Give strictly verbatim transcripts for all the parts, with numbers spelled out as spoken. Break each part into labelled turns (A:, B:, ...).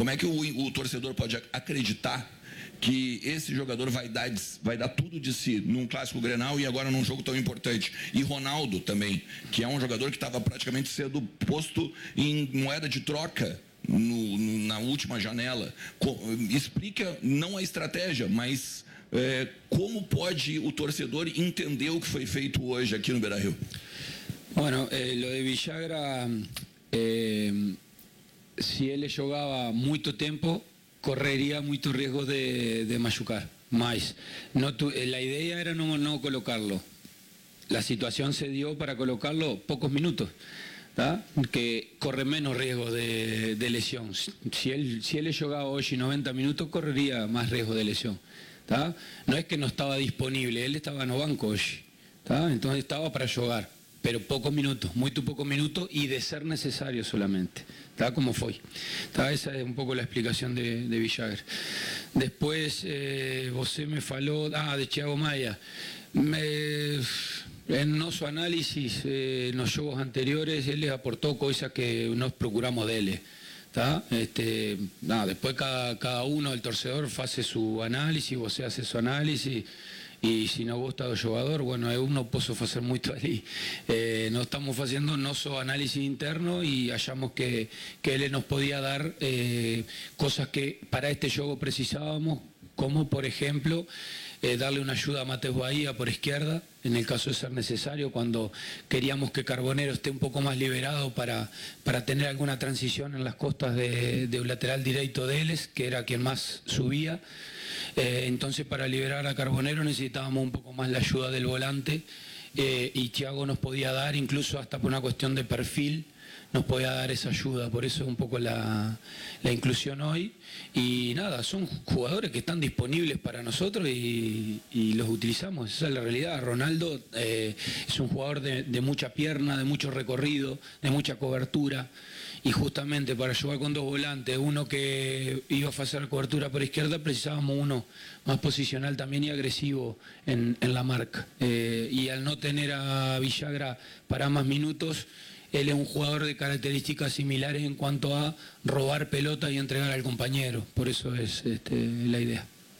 A: Como é que o, o torcedor pode acreditar que esse jogador vai dar, vai dar tudo de si num clássico Grenal e agora num jogo tão importante? E Ronaldo também, que é um jogador que estava praticamente sendo posto em moeda de troca no, no, na última janela. Co, explica não a estratégia, mas é, como pode o torcedor entender o que foi feito hoje aqui no Beira-Rio?
B: Bueno, eh, lo de Villagra, eh, si él jogaba muito tempo, correría mucho riesgo de, de machucar. Más, no tu, la idea era no, no colocarlo. La situación se dio para colocarlo pocos minutos, ¿tá? Que corre menos riesgo de, de lesión. Si él, si él jugaba hoy noventa minutos, correría más riesgo de lesión, ¿tá? No es que no estaba disponible, él estaba no banco hoy, ¿tá? Entonces estaba para jugar, pero pocos minutos, muy pocos minutos y de ser necesario solamente. ¿Tá? Como fue. ¿Tá? Esa es un poco la explicación de, de Villagra. Después, eh, você me falou ah, de Thiago Maia. Me, en nuestro análisis, eh, en los juegos anteriores, él les aportó cosas que nos procuramos de él. ¿Tá? Este, nada, después cada, cada uno, el torcedor, hace su análisis, você hace su análisis. Y si no gusta el jugador, bueno, eu no puedo hacer mucho ahí. Eh, no estamos haciendo nuestro análisis interno y hallamos que, que él nos podía dar eh, cosas que para este juego precisábamos, como por ejemplo eh, darle una ayuda a Mateus Bahía por izquierda, en el caso de ser necesario, cuando queríamos que Carbonero esté un poco más liberado para, para tener alguna transición en las costas de, de un lateral directo de Eles, que era quien más subía. Eh, entonces para liberar a Carbonero necesitábamos un poco más la ayuda del volante eh, y Thiago nos podía dar, incluso hasta por una cuestión de perfil, nos podía dar esa ayuda, por eso es un poco la, la inclusión hoy. Y nada, son jugadores que están disponibles para nosotros y, y los utilizamos, esa es la realidad. Ronaldo eh, es un jugador de, de mucha pierna, de mucho recorrido, de mucha cobertura, y justamente para jugar con dos volantes, uno que iba a hacer cobertura por izquierda, precisábamos uno más posicional también y agresivo en, en la marca. Eh, y al no tener a Villagra para más minutos, él es un jugador de características similares en cuanto a robar pelota y entregar al compañero. Por eso es este, la idea.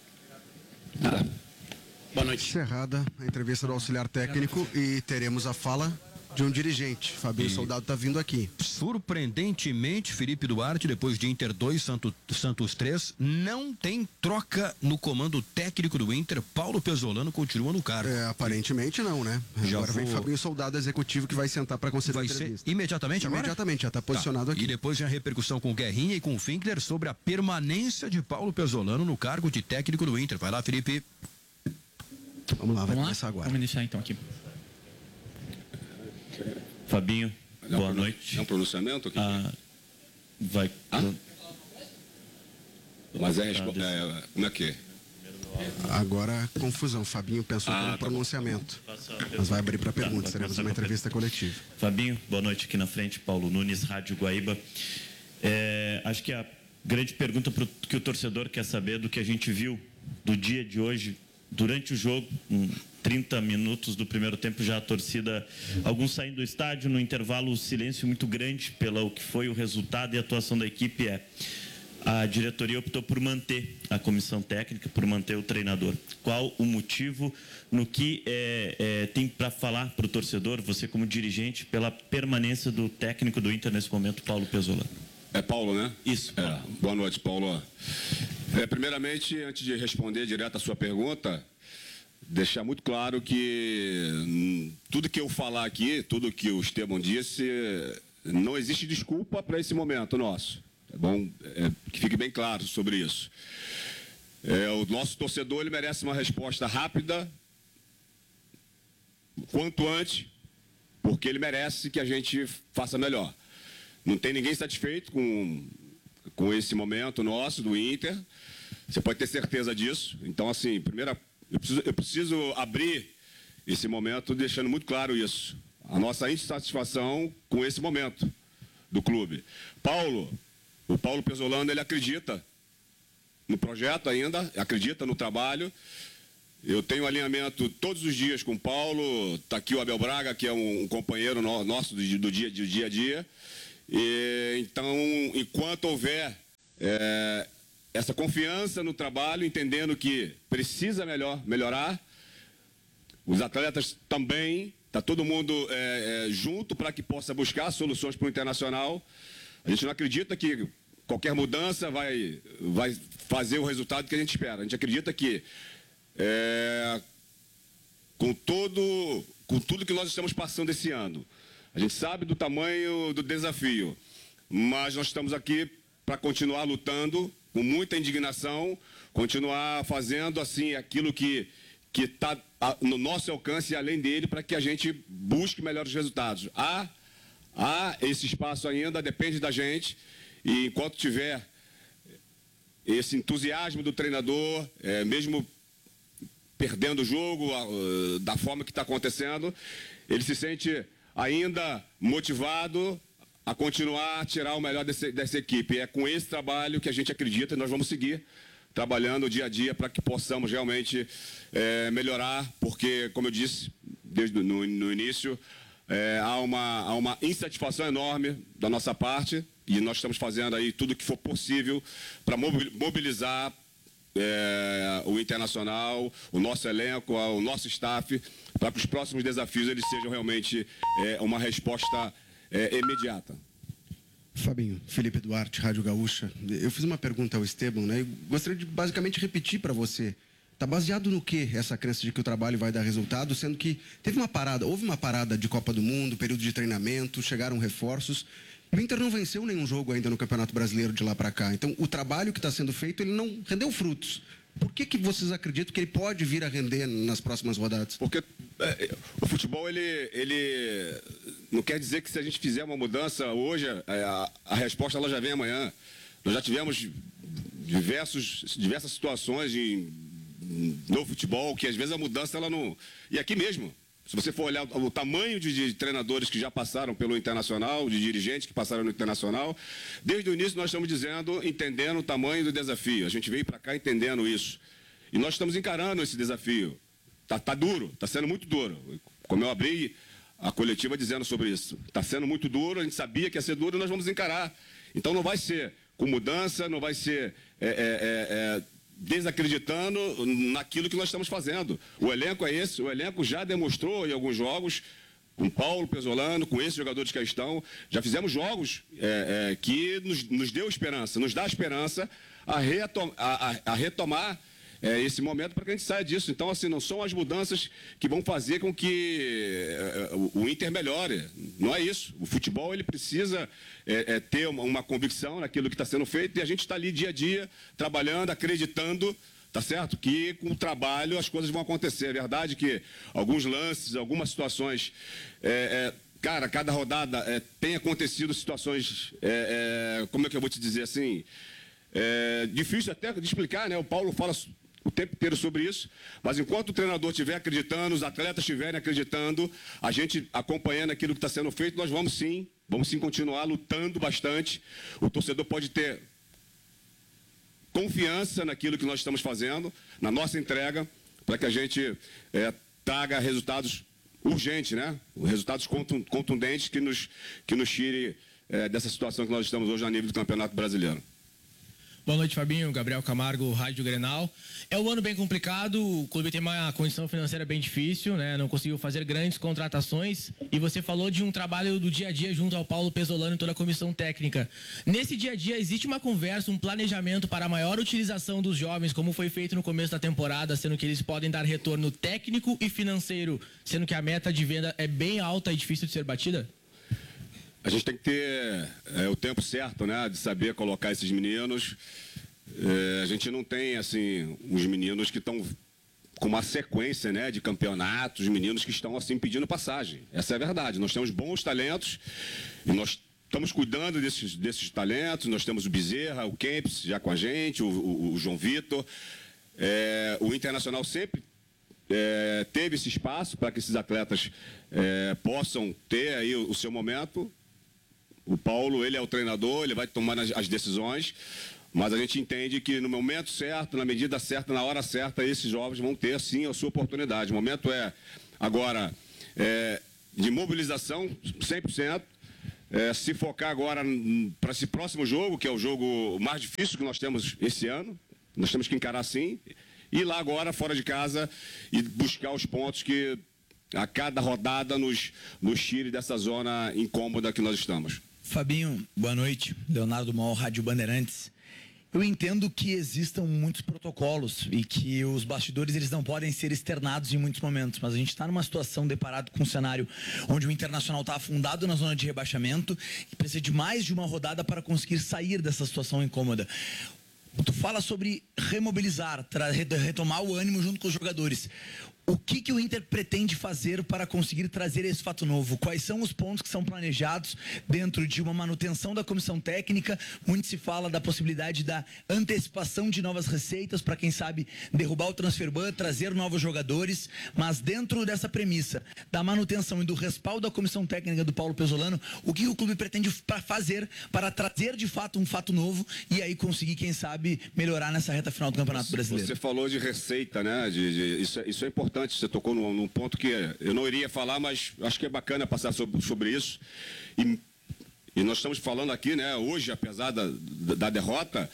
B: Nada.
C: Boa noite. Encerrada a entrevista do auxiliar técnico e teremos a fala de um dirigente. Fabinho e... Soldado está vindo aqui.
D: Surpreendentemente, Felipe Duarte, depois de Inter dois, Santo, Santos três, não tem troca no comando técnico do Inter. Paulo Pezzolano continua no cargo.
C: É, aparentemente não, né?
D: Já
C: agora
D: vou...
C: vem Fabinho Soldado, executivo, que vai sentar para conceder
D: vai
C: a entrevista.
D: Ser imediatamente agora?
C: Imediatamente, já está posicionado tá. aqui.
D: E depois vem a repercussão com o Guerrinha e com o Finkler sobre a permanência de Paulo Pezzolano no cargo de técnico do Inter. Vai lá, Felipe.
C: Vamos lá, vai
E: Vamos
C: começar
E: lá?
C: agora.
E: Vamos iniciar então aqui. Fabinho,
F: não,
E: boa noite.
F: É um pronunciamento aqui?
E: Ah, vai.
F: Ah? Mas é, é. Como é que é?
C: Agora, confusão. Fabinho pensou ah, no pronunciamento. Tá mas vai abrir para perguntas. Tá, teremos uma entrevista coletiva.
E: Fabinho, boa noite aqui na frente. Paulo Nunes, Rádio Guaíba. É, acho que a grande pergunta pro, que o torcedor quer saber do que a gente viu do dia de hoje, durante o jogo, um, trinta minutos do primeiro tempo, já a torcida, alguns saindo do estádio, no intervalo o silêncio muito grande pelo que foi o resultado e a atuação da equipe. É a diretoria optou por manter a comissão técnica, por manter o treinador. Qual o motivo, no que é, é, tem para falar para o torcedor, você como dirigente, pela permanência do técnico do Inter nesse momento, Paulo Pezzolano?
F: É Paulo, né?
E: Isso. Paulo.
F: É, boa noite, Paulo. É, primeiramente, antes de responder direto a sua pergunta, deixar muito claro que hum, tudo que eu falar aqui, tudo que o Esteban disse, não existe desculpa para esse momento nosso. É bom é, que fique bem claro sobre isso. É, o nosso torcedor ele merece uma resposta rápida, quanto antes, porque ele merece que a gente faça melhor. Não tem ninguém satisfeito com, com esse momento nosso do Inter. Você pode ter certeza disso. Então, assim, primeira, eu preciso, eu preciso abrir esse momento deixando muito claro isso. A nossa insatisfação com esse momento do clube. Paulo, o Paulo Pezzolano, ele acredita no projeto ainda, acredita no trabalho. Eu tenho alinhamento todos os dias com o Paulo. Está aqui o Abel Braga, que é um, um companheiro no, nosso do, do, dia, do dia a dia. E, então, enquanto houver é, essa confiança no trabalho, entendendo que precisa melhor, melhorar. Os atletas também, está todo mundo é, é, junto para que possa buscar soluções para o Internacional. A gente não acredita que qualquer mudança vai, vai fazer o resultado que a gente espera. A gente acredita que é, com, todo, com tudo que nós estamos passando esse ano, a gente sabe do tamanho do desafio, mas nós estamos aqui para continuar lutando com muita indignação, continuar fazendo assim aquilo que que está no nosso alcance e além dele para que a gente busque melhores resultados. Há, há esse espaço ainda, depende da gente, e enquanto tiver esse entusiasmo do treinador, é, mesmo perdendo o jogo a, da forma que está acontecendo, ele se sente ainda motivado a continuar a tirar o melhor desse, dessa equipe. É com esse trabalho que a gente acredita e nós vamos seguir trabalhando dia a dia para que possamos realmente é, melhorar, porque, como eu disse desde no, no início, é, há, uma, há uma insatisfação enorme da nossa parte e nós estamos fazendo aí tudo o que for possível para mobilizar é, o Internacional, o nosso elenco, o nosso staff, para que os próximos desafios eles sejam realmente é, uma resposta é, imediata.
C: Fabinho, Felipe Duarte, Rádio Gaúcha. Eu fiz uma pergunta ao Esteban, né? E gostaria de basicamente repetir para você. Está baseado no que essa crença de que o trabalho vai dar resultado, sendo que teve uma parada, houve uma parada de Copa do Mundo, período de treinamento, chegaram reforços. O Inter não venceu nenhum jogo ainda no Campeonato Brasileiro de lá para cá. Então, o trabalho que está sendo feito, ele não rendeu frutos. Por que que vocês acreditam que ele pode vir a render nas próximas rodadas?
F: Porque é, o futebol, ele, ele não quer dizer que se a gente fizer uma mudança hoje, a, a resposta ela já vem amanhã. Nós já tivemos diversos, diversas situações em, no futebol que às vezes a mudança ela não... E aqui mesmo, se você for olhar o tamanho de, de treinadores que já passaram pelo Internacional, de dirigentes que passaram no Internacional, desde o início nós estamos dizendo, entendendo o tamanho do desafio. A gente veio para cá entendendo isso. E nós estamos encarando esse desafio. Tá, tá duro, tá sendo muito duro. Como eu abri a coletiva dizendo sobre isso. Tá sendo muito duro, a gente sabia que ia ser duro e nós vamos encarar. Então não vai ser com mudança, não vai ser... É, é, é, é, desacreditando naquilo que nós estamos fazendo. O elenco é esse, o elenco já demonstrou em alguns jogos, com Paulo Pesolano, com esses jogadores que aí estão, já fizemos jogos é, é, que nos, nos deu esperança, nos dá esperança a, retom a, a, a retomar é, esse momento para que a gente saia disso. Então, assim, não são as mudanças que vão fazer com que é, o, o Inter melhore. Não é isso. O futebol, ele precisa é, é, ter uma, uma convicção naquilo que está sendo feito e a gente está ali dia a dia, trabalhando, acreditando, tá certo? Que com o trabalho as coisas vão acontecer. É verdade que alguns lances, algumas situações... É, é, cara, cada rodada é, tem acontecido situações... É, é, como é que eu vou te dizer assim? É difícil até de explicar, né? O Paulo fala o tempo inteiro sobre isso, mas enquanto o treinador estiver acreditando, os atletas estiverem acreditando, a gente acompanhando aquilo que está sendo feito, nós vamos sim, vamos sim continuar lutando bastante. O torcedor pode ter confiança naquilo que nós estamos fazendo, na nossa entrega, para que a gente é, traga resultados urgentes, né? Resultados contundentes que nos, que nos tire é, dessa situação que nós estamos hoje a nível do Campeonato Brasileiro.
G: Boa noite, Fabinho. Gabriel Camargo, Rádio Grenal. É um ano bem complicado, o clube tem uma condição financeira bem difícil, né? Não conseguiu fazer grandes contratações e você falou de um trabalho do dia a dia junto ao Paulo Pesolano e toda a comissão técnica. Nesse dia a dia existe uma conversa, um planejamento para a maior utilização dos jovens, como foi feito no começo da temporada, sendo que eles podem dar retorno técnico e financeiro, sendo que a meta de venda é bem alta e difícil de ser batida?
F: A gente tem que ter é, o tempo certo, né, de saber colocar esses meninos. É, a gente não tem, assim, os meninos que estão com uma sequência, né, de campeonatos, meninos que estão, assim, pedindo passagem. Essa é a verdade. Nós temos bons talentos e nós estamos cuidando desses, desses talentos. Nós temos o Bezerra, o Kempis já com a gente, o, o, o João Vitor. É, o Internacional sempre é, teve esse espaço para que esses atletas é, possam ter aí o, o seu momento. O Paulo, ele é o treinador, ele vai tomar as, as decisões, mas a gente entende que no momento certo, na medida certa, na hora certa, esses jovens vão ter, sim, a sua oportunidade. O momento é, agora, é, de mobilização, cem por cento, é, se focar agora para esse próximo jogo, que é o jogo mais difícil que nós temos esse ano. Nós temos que encarar assim, ir lá agora, fora de casa, e buscar os pontos que a cada rodada nos, nos tire dessa zona incômoda que nós estamos.
H: Fabinho, boa noite. Leonardo Mol, Rádio Bandeirantes. Eu entendo que existam muitos protocolos e que os bastidores eles não podem ser externados em muitos momentos, mas a gente está numa situação deparado com um cenário onde o Internacional está afundado na zona de rebaixamento e precisa de mais de uma rodada para conseguir sair dessa situação incômoda. Tu fala sobre remobilizar, retomar o ânimo junto com os jogadores. O que, que o Inter pretende fazer para conseguir trazer esse fato novo? Quais são os pontos que são planejados dentro de uma manutenção da comissão técnica? Muito se fala da possibilidade da antecipação de novas receitas para, quem sabe, derrubar o transfer ban, trazer novos jogadores. Mas dentro dessa premissa da manutenção e do respaldo da comissão técnica do Paulo Pesolano, o que o clube pretende fazer para trazer de fato um fato novo e aí conseguir, quem sabe, melhorar nessa reta final do Campeonato Brasileiro?
F: Você falou de receita, né? De, de, isso, isso é importante. Você tocou num, num ponto que eu não iria falar, mas acho que é bacana passar sobre, sobre isso. E, e nós estamos falando aqui, né, hoje, apesar da, da derrota,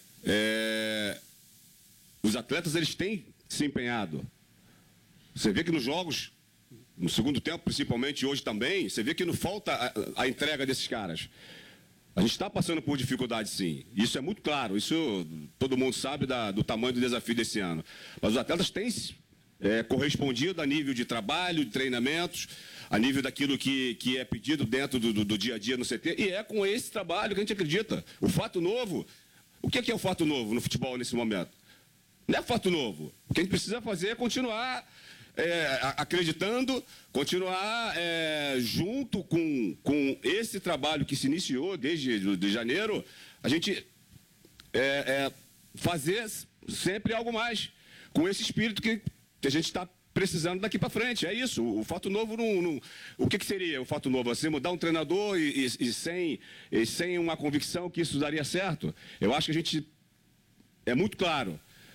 F: é, os atletas eles têm se empenhado. Você vê que nos jogos, no segundo tempo, principalmente hoje também, você vê que não falta a, a entrega desses caras. A gente está passando por dificuldade, sim. Isso é muito claro. Isso todo mundo sabe da, do tamanho do desafio desse ano. Mas os atletas têm É, correspondido a nível de trabalho, de treinamentos, a nível daquilo que, que é pedido dentro do, do, do dia a dia no C T, e é com esse trabalho que a gente acredita. O fato novo, o que é, que é o fato novo no futebol nesse momento? Não é fato novo. O que a gente precisa fazer é continuar é, acreditando, continuar é, junto com, com esse trabalho que se iniciou desde de janeiro, a gente é, é, fazer sempre algo mais, com esse espírito que que a gente está precisando daqui para frente. É isso. O, o fato novo não, não... O que, que seria o fato novo? Você mudar um treinador e, e, e, sem, e sem uma convicção que isso daria certo? Eu acho que a gente... É muito claro.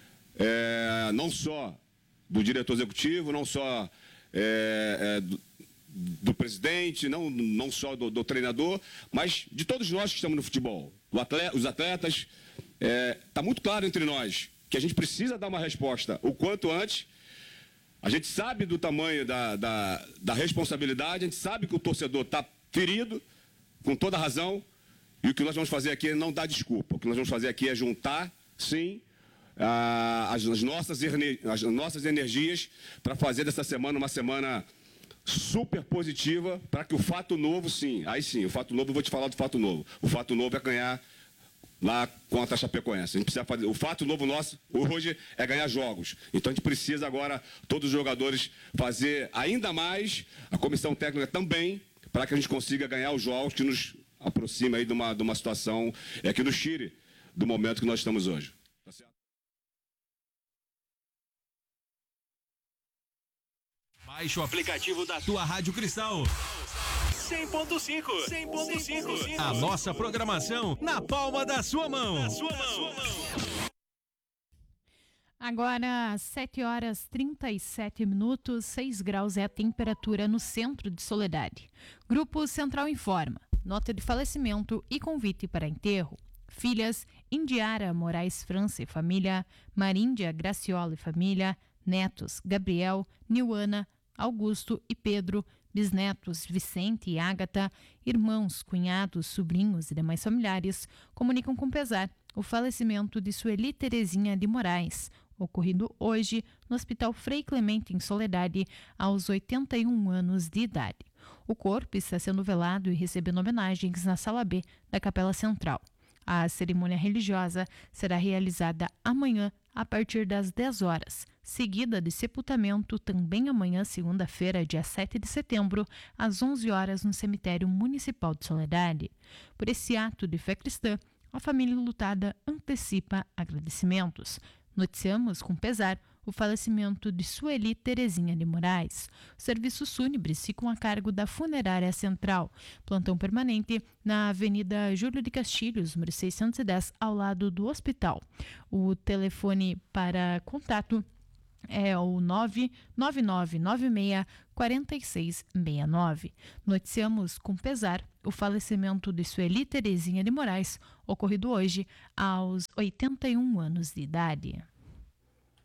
F: É, não só do diretor executivo, não só é, é, do, do presidente, não, não só do, do treinador, mas de todos nós que estamos no futebol. Atleta, os atletas. Está é, muito claro entre nós que a gente precisa dar uma resposta o quanto antes. A gente sabe do tamanho da, da, da responsabilidade, a gente sabe que o torcedor está ferido, com toda razão, e o que nós vamos fazer aqui é não dar desculpa. O que nós vamos fazer aqui é juntar, sim, a, as, as, nossas, as nossas energias para fazer dessa semana uma semana super positiva, para que o fato novo, sim, aí sim, o fato novo, eu vou te falar do fato novo. O fato novo é ganhar lá contra a Chapecoense. A gente precisa fazer. O fato novo nosso hoje é ganhar jogos. Então a gente precisa agora, todos os jogadores, fazer ainda mais, a comissão técnica também, para que a gente consiga ganhar os jogos que nos aproxima aí de uma, de uma situação é, que nos tire do momento que nós estamos hoje. Tá certo?
I: Baixe o aplicativo da tua Rádio Cristal. cem ponto cinco. cem ponto cinco. A nossa programação na palma da sua mão. Na sua mão.
J: Agora, sete horas e trinta e sete minutos, seis graus é a temperatura no centro de Soledade. Grupo Central informa: nota de falecimento e convite para enterro. Filhas: Indiara Moraes França e família, Maríndia Graciola e família, netos: Gabriel, Nilana, Augusto e Pedro, bisnetos Vicente e Ágata, irmãos, cunhados, sobrinhos e demais familiares comunicam com pesar o falecimento de Sueli Terezinha de Moraes, ocorrido hoje no Hospital Frei Clemente, em Soledade, aos oitenta e um anos de idade. O corpo está sendo velado e recebendo homenagens na Sala B da Capela Central. A cerimônia religiosa será realizada amanhã, a partir das dez horas, seguida de sepultamento também amanhã, segunda-feira, dia sete de setembro, às onze horas, no cemitério municipal de Soledade. Por esse ato de fé cristã, a família lutada antecipa agradecimentos. Noticiamos com pesar o falecimento de Sueli Terezinha de Moraes. Os serviços fúnebres ficam a cargo da Funerária Central. Plantão permanente na Avenida Júlio de Castilhos, número seiscentos e dez, ao lado do hospital. O telefone para contato é o nove nove nove nove seis quatro seis seis nove. Noticiamos com pesar o falecimento de Sueli Terezinha de Moraes, ocorrido hoje aos oitenta e um anos de idade.